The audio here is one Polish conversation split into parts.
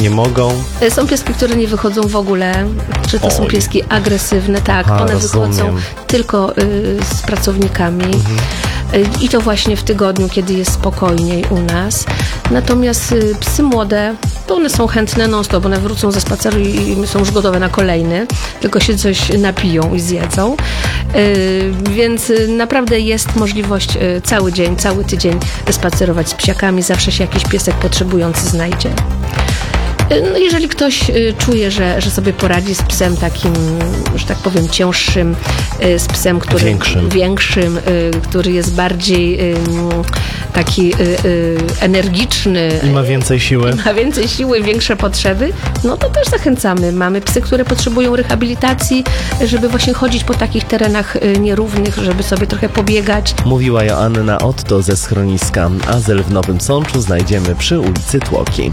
nie mogą? Są pieski, które nie wychodzą w ogóle, czy to są pieski agresywne, tak, one wychodzą tylko z pracownikami. I to właśnie w tygodniu, kiedy jest spokojniej u nas. Natomiast psy młode, to one są chętne non-stop, one wrócą ze spaceru i są już gotowe na kolejny, tylko się coś napiją i zjedzą. Więc naprawdę jest możliwość cały tydzień spacerować z psiakami, zawsze się jakiś piesek potrzebujący znajdzie. No, jeżeli ktoś czuje, że sobie poradzi z psem takim, że tak powiem, cięższym, z psem, który większym, który jest bardziej taki energiczny. I ma więcej siły. Ma więcej siły, większe potrzeby, no to też zachęcamy. Mamy psy, które potrzebują rehabilitacji, żeby właśnie chodzić po takich terenach nierównych, żeby sobie trochę pobiegać. Mówiła Joanna Otto ze schroniska Azyl w Nowym Sączu znajdziemy przy ulicy Tłoki.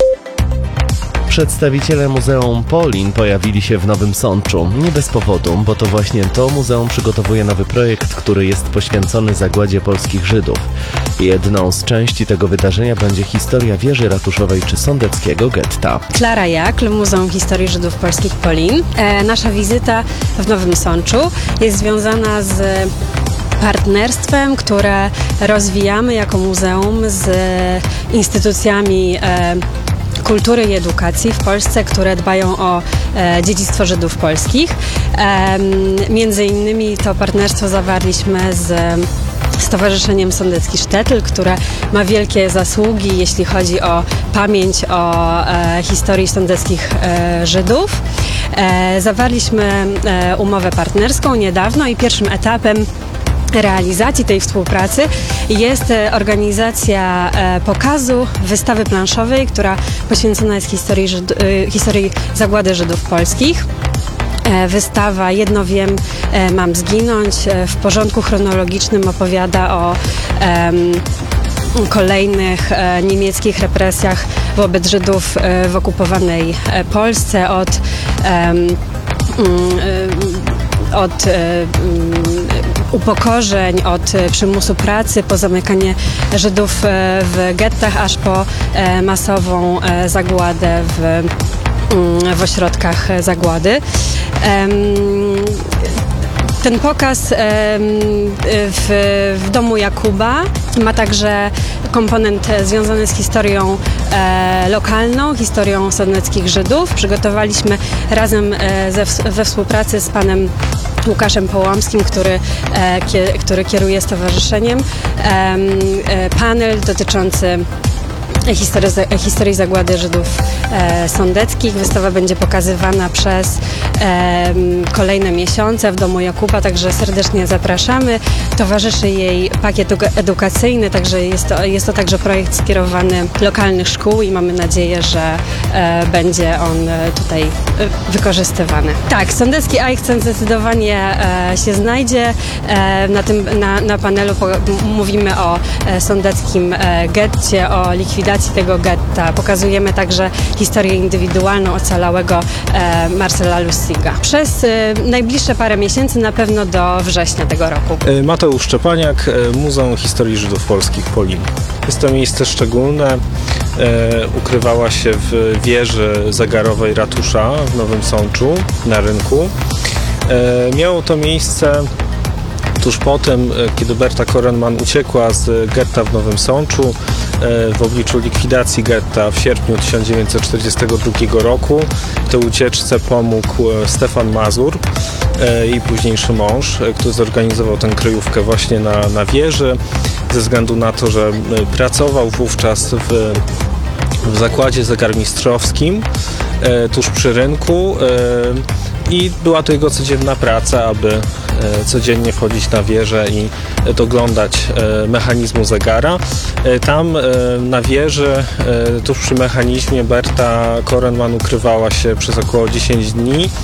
Przedstawiciele Muzeum Polin pojawili się w Nowym Sączu. Nie bez powodu, bo to właśnie to muzeum przygotowuje nowy projekt, który jest poświęcony zagładzie polskich Żydów. Jedną z części tego wydarzenia będzie historia wieży ratuszowej czy sądeckiego getta. Klara Jakl, Muzeum Historii Żydów Polskich Polin. Nasza wizyta w Nowym Sączu jest związana z partnerstwem, które rozwijamy jako muzeum z instytucjami kultury i edukacji w Polsce, które dbają o dziedzictwo Żydów polskich. Między innymi to partnerstwo zawarliśmy z Stowarzyszeniem Sądecki Sztetl, które ma wielkie zasługi, jeśli chodzi o pamięć o historii sądeckich Żydów. Zawarliśmy umowę partnerską niedawno i pierwszym etapem realizacji tej współpracy jest organizacja pokazu wystawy planszowej, która poświęcona jest historii zagłady Żydów polskich. Wystawa Jedno wiem, mam zginąć w porządku chronologicznym opowiada o kolejnych niemieckich represjach wobec Żydów w okupowanej Polsce od upokorzeń, od przymusu pracy, po zamykanie Żydów w gettach, aż po masową zagładę w ośrodkach zagłady. Ten pokaz w domu Jakuba ma także komponent związany z historią lokalną, historią sądeckich Żydów. Przygotowaliśmy razem we współpracy z panem Łukaszem Połomskim, który kieruje stowarzyszeniem, panel dotyczący historii zagłady Żydów sądeckich. Wystawa będzie pokazywana przez kolejne miesiące w domu Jakuba, także serdecznie zapraszamy. Towarzyszy jej pakiet edukacyjny, także jest to także projekt skierowany do lokalnych szkół i mamy nadzieję, że będzie on tutaj wykorzystywany. Tak, sądecki akcent zdecydowanie się znajdzie. Na panelu mówimy o sądeckim getcie, o likwidacji tego getta. Pokazujemy także historię indywidualną ocalałego Marcela Lussiga. Przez najbliższe parę miesięcy, na pewno do września tego roku. Mateusz Szczepaniak, Muzeum Historii Żydów Polskich Polin. Jest to miejsce szczególne. Ukrywała się w wieży zegarowej ratusza w Nowym Sączu na rynku. Miało to miejsce tuż po tym, kiedy Berta Korenman uciekła z getta w Nowym Sączu w obliczu likwidacji getta w sierpniu 1942 roku. W tej ucieczce pomógł Stefan Mazur, jej późniejszy mąż, który zorganizował tę kryjówkę właśnie na wieży, ze względu na to, że pracował wówczas w zakładzie zegarmistrzowskim tuż przy rynku i była to jego codzienna praca, aby codziennie wchodzić na wieżę i doglądać mechanizmu zegara. Tam na wieży, tuż przy mechanizmie, Berta Korenman ukrywała się przez około 10 dni.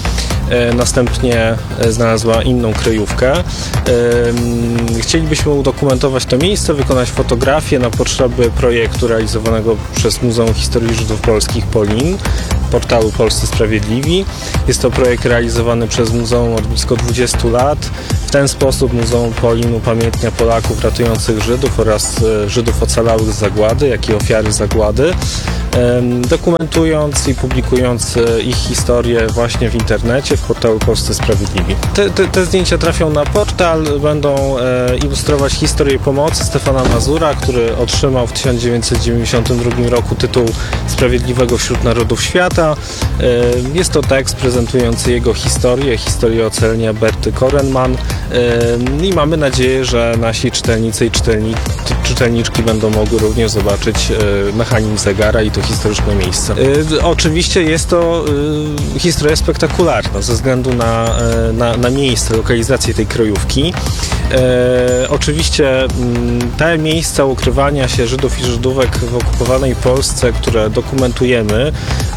następnie znalazła inną kryjówkę. Chcielibyśmy udokumentować to miejsce, wykonać fotografię na potrzeby projektu realizowanego przez Muzeum Historii Żydów Polskich Polin, portalu Polscy Sprawiedliwi. Jest to projekt realizowany przez muzeum od blisko 20 lat. W ten sposób Muzeum Polin upamiętnia Polaków ratujących Żydów oraz Żydów ocalałych z zagłady, jak i ofiary zagłady, dokumentując i publikując ich historię właśnie w internecie, w portalu Polscy Sprawiedliwi. Te zdjęcia trafią na portal, będą ilustrować historię pomocy Stefana Mazura, który otrzymał w 1992 roku tytuł Sprawiedliwego wśród Narodów Świata. Jest to tekst prezentujący jego historię ocalenia Berty Korenman i mamy nadzieję, że nasi czytelnicy i czytelniczki będą mogły również zobaczyć mechanizm zegara i to historyczne miejsce. Oczywiście jest to historia spektakularna ze względu na miejsce, lokalizację tej kryjówki. Oczywiście te miejsca ukrywania się Żydów i Żydówek w okupowanej Polsce, które dokumentujemy,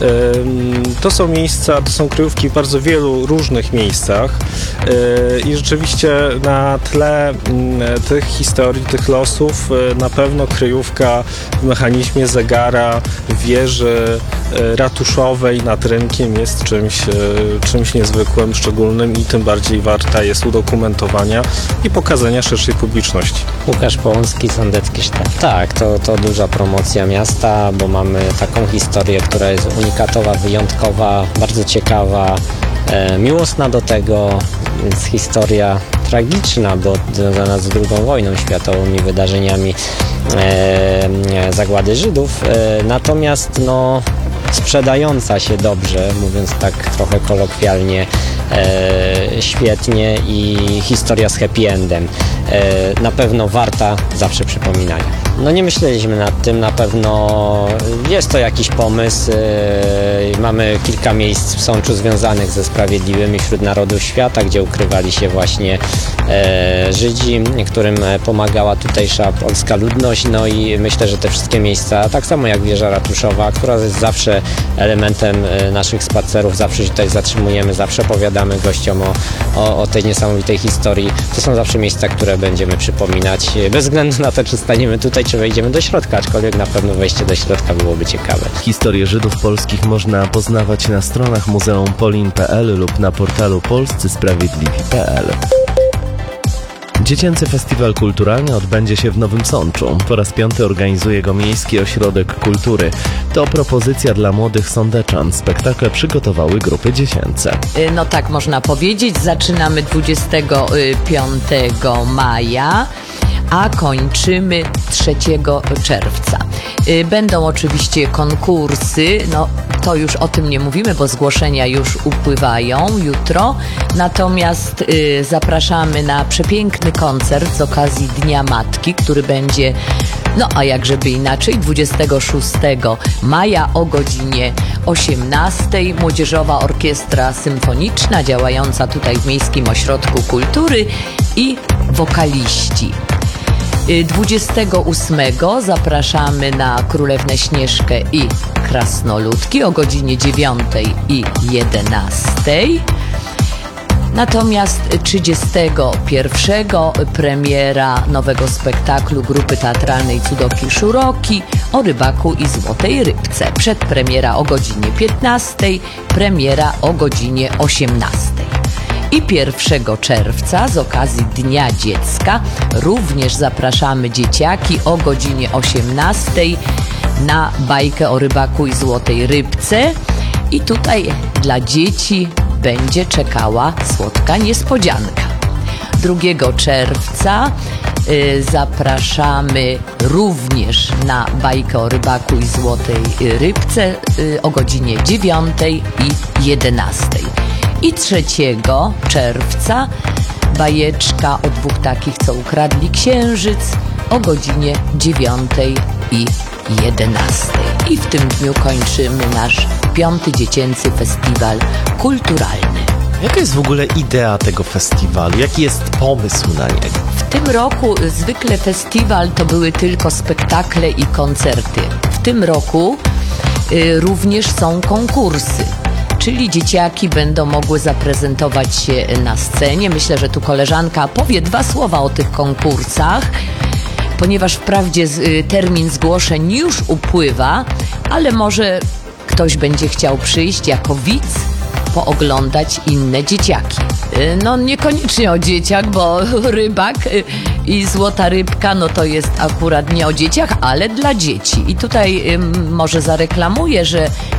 to są kryjówki w bardzo wielu różnych miejscach i rzeczywiście na tle tych historii, tych losów na pewno kryjówka w mechanizmie zegara w wieży ratuszowej nad rynkiem jest czymś niezwykłym, szczególnym i tym bardziej warta jest udokumentowania i pokazania szerszej publiczności. Łukasz Połącki, Sądecki Sztab. Tak, to duża promocja miasta, bo mamy taką historię, która jest unikatowa, wyjątkowa, bardzo ciekawa, miłosna do tego, więc historia tragiczna, bo związana z II wojną światową i wydarzeniami zagłady Żydów, natomiast sprzedająca się dobrze, mówiąc tak trochę kolokwialnie, świetnie i historia z happy endem. Na pewno warta zawsze przypominania. Nie myśleliśmy nad tym, na pewno jest to jakiś pomysł. Mamy kilka miejsc w Sączu związanych ze Sprawiedliwymi wśród Narodów Świata, gdzie ukrywali się właśnie Żydzi, którym pomagała tutejsza polska ludność. I myślę, że te wszystkie miejsca, tak samo jak wieża ratuszowa, która jest zawsze elementem naszych spacerów, zawsze się tutaj zatrzymujemy, zawsze opowiadamy gościom o tej niesamowitej historii. To są zawsze miejsca, które będziemy przypominać, bez względu na to, czy staniemy tutaj, czy wejdziemy do środka, aczkolwiek na pewno wejście do środka byłoby ciekawe. Historię Żydów polskich można poznawać na stronach muzeumpolin.pl lub na portalu polscysprawiedliwi.pl. Dziecięcy Festiwal Kulturalny odbędzie się w Nowym Sączu. Po raz 5 organizuje go Miejski Ośrodek Kultury. To propozycja dla młodych sądeczan. Spektakle przygotowały grupy dziecięce. Tak można powiedzieć. Zaczynamy 25 maja, a kończymy 3 czerwca. Będą oczywiście konkursy, to już o tym nie mówimy, bo zgłoszenia już upływają jutro. Natomiast zapraszamy na przepiękny koncert z okazji Dnia Matki, który będzie, a jakżeby inaczej, 26 maja o godzinie 18:00. Młodzieżowa Orkiestra Symfoniczna działająca tutaj w Miejskim Ośrodku Kultury i wokaliści. 28 zapraszamy na Królewnę Śnieżkę i Krasnoludki o godzinie 9:00 i 11:00. Natomiast 31 premiera nowego spektaklu grupy teatralnej Cudoki Szuroki o rybaku i złotej rybce. Przedpremiera o godzinie 15:00, premiera o godzinie 18:00. I 1 czerwca z okazji Dnia Dziecka również zapraszamy dzieciaki o godzinie 18:00 na bajkę o rybaku i złotej rybce. I tutaj dla dzieci będzie czekała słodka niespodzianka. 2 czerwca zapraszamy również na bajkę o rybaku i złotej rybce o godzinie 9:00 i 11:00. I 3 czerwca bajeczka o 2 takich, co ukradli księżyc o godzinie 9:00 i 11:00. I w tym dniu kończymy nasz 5. dziecięcy festiwal kulturalny. Jaka jest w ogóle idea tego festiwalu? Jaki jest pomysł na niego? W tym roku zwykle festiwal to były tylko spektakle i koncerty. W tym roku również są konkursy. czyli dzieciaki będą mogły zaprezentować się na scenie. Myślę, że tu koleżanka powie 2 słowa o tych konkursach, ponieważ wprawdzie termin zgłoszeń już upływa, ale może ktoś będzie chciał przyjść jako widz, pooglądać inne dzieciaki. No niekoniecznie o dzieciach, bo rybak i złota rybka, no to jest akurat nie o dzieciach, ale dla dzieci. I tutaj może zareklamuję, że